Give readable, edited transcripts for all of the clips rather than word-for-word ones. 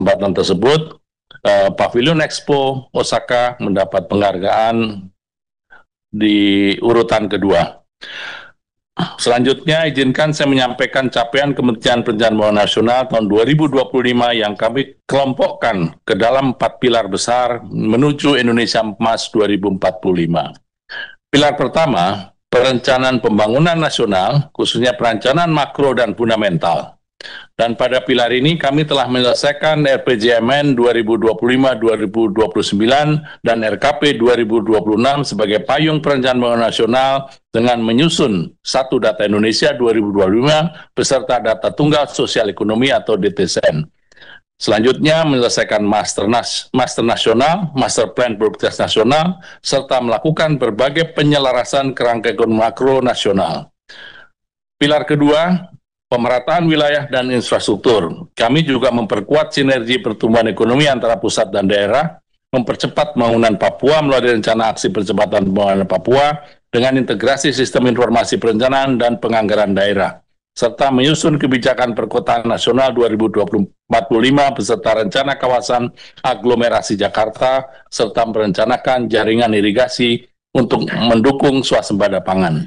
kesempatan tersebut, Pavilion Expo Osaka mendapat penghargaan di urutan kedua. Selanjutnya, izinkan saya menyampaikan capaian Kementerian Perencanaan Pembangunan Nasional tahun 2025 yang kami kelompokkan ke dalam 4 pilar besar menuju Indonesia Emas 2045. Pilar pertama, perencanaan pembangunan nasional, khususnya perencanaan makro dan fundamental. Dan pada pilar ini kami telah menyelesaikan RPJMN 2025-2029 dan RKP 2026 sebagai payung perencanaan pembangunan nasional dengan menyusun satu data Indonesia 2025 beserta data tunggal sosial ekonomi atau DTSN. Selanjutnya menyelesaikan master nasional, master plan prioritas nasional, serta melakukan berbagai penyelarasan kerangka ekonomi makro nasional. Pilar kedua, pemerataan wilayah dan infrastruktur. Kami juga memperkuat sinergi pertumbuhan ekonomi antara pusat dan daerah, mempercepat pembangunan Papua melalui rencana aksi percepatan pembangunan Papua dengan integrasi sistem informasi perencanaan dan penganggaran daerah, serta menyusun kebijakan perkotaan nasional 2045 beserta rencana kawasan aglomerasi Jakarta, serta merencanakan jaringan irigasi untuk mendukung swasembada pangan.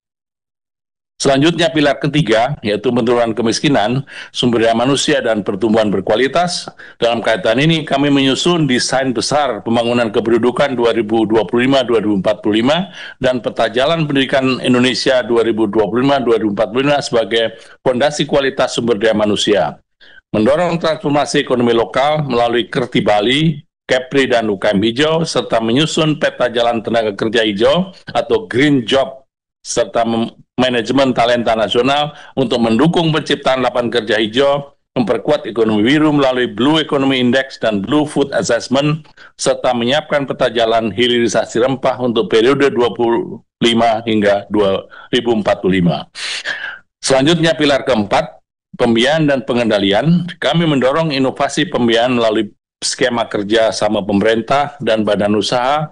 Selanjutnya pilar ketiga, yaitu penurunan kemiskinan, sumber daya manusia, dan pertumbuhan berkualitas. Dalam kaitan ini, kami menyusun desain besar pembangunan kependudukan 2025-2045 dan peta jalan pendidikan Indonesia 2025-2045 sebagai fondasi kualitas sumber daya manusia. Mendorong transformasi ekonomi lokal melalui Kerti Bali, Kepri, dan UKM hijau, serta menyusun peta jalan tenaga kerja hijau atau Green Job, serta manajemen talenta nasional untuk mendukung penciptaan lapangan kerja hijau, memperkuat ekonomi biru melalui Blue Economy Index dan Blue Food Assessment, serta menyiapkan peta jalan hilirisasi rempah untuk periode 25 hingga 2045. Selanjutnya pilar keempat, pembiayaan dan pengendalian. Kami mendorong inovasi pembiayaan melalui skema kerja sama pemerintah dan badan usaha,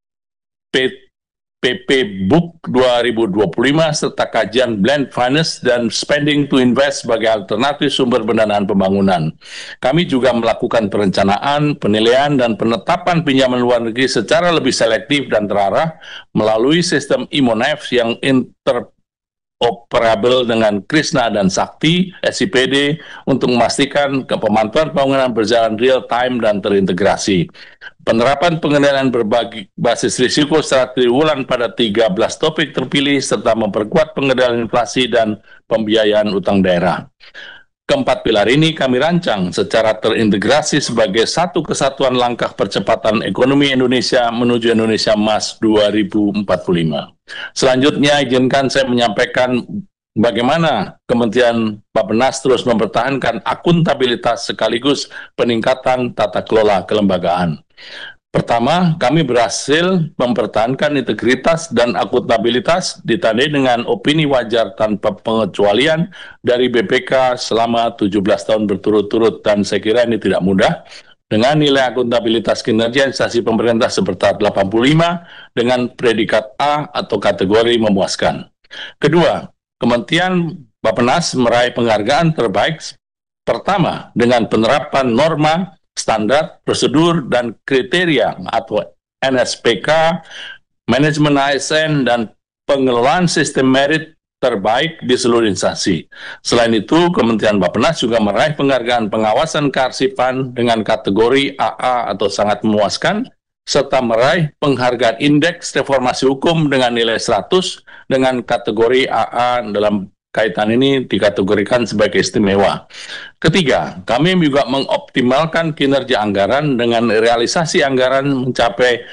PP Book 2025 serta kajian blend finance dan spending to invest sebagai alternatif sumber pendanaan pembangunan. Kami juga melakukan perencanaan, penilaian, dan penetapan pinjaman luar negeri secara lebih selektif dan terarah melalui sistem IMONEF yang interoperable dengan Krishna dan Sakti, SIPD, untuk memastikan pemantauan pembangunan berjalan real time dan terintegrasi. Penerapan pengendalian berbasis risiko secara triwulan pada 13 topik terpilih, serta memperkuat pengendalian inflasi dan pembiayaan utang daerah. Keempat pilar ini kami rancang secara terintegrasi sebagai satu kesatuan langkah percepatan ekonomi Indonesia menuju Indonesia Emas 2045. Selanjutnya, izinkan saya menyampaikan bagaimana Kementerian Bappenas terus mempertahankan akuntabilitas sekaligus peningkatan tata kelola kelembagaan. Pertama, kami berhasil mempertahankan integritas dan akuntabilitas ditandai dengan opini wajar tanpa pengecualian dari BPK selama 17 tahun berturut-turut, dan saya kira ini tidak mudah. Dengan nilai akuntabilitas kinerja instansi pemerintah seperti 85 dengan predikat A atau kategori memuaskan. Kedua, Kementerian Bappenas meraih penghargaan terbaik pertama dengan penerapan norma, standar, prosedur, dan kriteria atau NSPK, manajemen ASN, dan pengelolaan sistem merit terbaik di seluruh instansi. Selain itu, Kementerian Bappenas juga meraih penghargaan pengawasan kearsipan dengan kategori AA atau sangat memuaskan, serta meraih penghargaan indeks reformasi hukum dengan nilai 100 dengan kategori AA. Dalam kaitan ini dikategorikan sebagai istimewa. Ketiga, kami juga mengoptimalkan kinerja anggaran dengan realisasi anggaran mencapai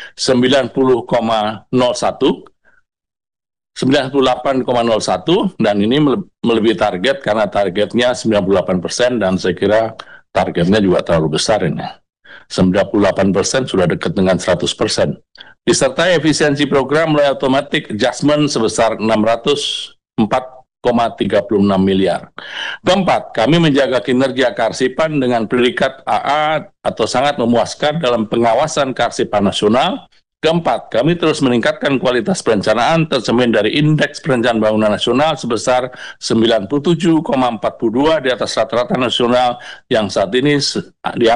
98,01 dan ini melebihi target karena targetnya 98% dan saya kira targetnya juga terlalu besar ini. 98% sudah dekat dengan 100%. Disertai efisiensi program melalui automatic adjustment sebesar 604,36 miliar. Keempat, kami menjaga kinerja kearsipan dengan predikat AA atau sangat memuaskan dalam pengawasan kearsipan nasional, Keempat, kami terus meningkatkan kualitas perencanaan tercermin dari Indeks Perencanaan Pembangunan Nasional sebesar 97,42 di atas rata-rata nasional yang saat ini